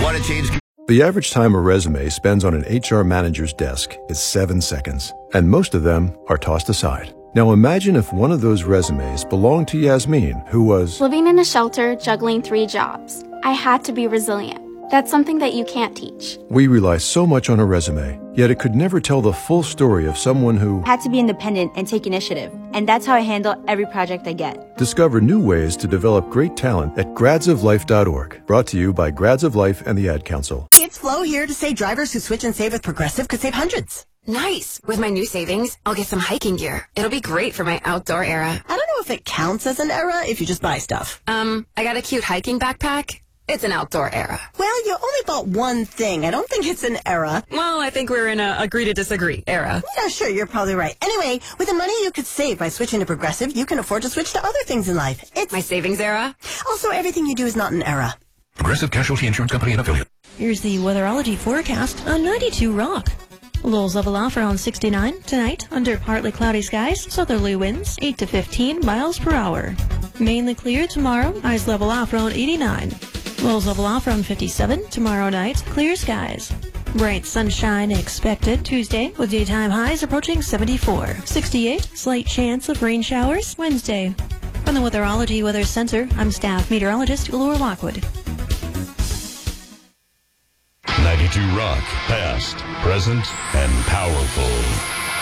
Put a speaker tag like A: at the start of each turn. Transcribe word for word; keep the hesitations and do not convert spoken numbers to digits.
A: Want to change?
B: The average time a resume spends on an H R manager's desk is seven seconds, and most of them are tossed aside. Now imagine if one of those resumes belonged to Yasmin, who was
C: living in a shelter, juggling three jobs. I had to be resilient. That's something that you can't teach.
B: We rely so much on a resume, yet it could never tell the full story of someone who
D: had to be independent and take initiative. And that's how I handle every project I get.
B: Discover new ways to develop great talent at grads of life dot org. Brought to you by Grads of Life and the Ad Council.
E: It's Flo here to say drivers who switch and save with Progressive could save hundreds.
F: Nice. With my new savings, I'll get some hiking gear. It'll be great for my outdoor era.
E: I don't know if it counts as an era if you just buy stuff.
F: Um, I got a cute hiking backpack. It's an outdoor era.
E: Well, you only bought one thing. I don't think it's an era.
F: Well, I think we're in a agree to disagree era.
E: Yeah, sure, you're probably right. Anyway, with the money you could save by switching to Progressive, you can afford to switch to other things in life. It's
F: my savings era.
E: Also, everything you do is not an era.
A: Progressive Casualty Insurance Company and affiliate.
G: Here's the weatherology forecast on ninety-two Rock. Lows level off around sixty-nine. Tonight, under partly cloudy skies, southerly winds eight to fifteen miles per hour. Mainly clear tomorrow, highs level off around eighty-nine. Lows level off around fifty-seven. Tomorrow night, clear skies. Bright sunshine expected Tuesday with daytime highs approaching seventy-four. sixty-eight, slight chance of rain showers Wednesday. From the Weatherology Weather Center, I'm staff meteorologist Laura Lockwood.
H: ninety-two Rock, past, present, and powerful.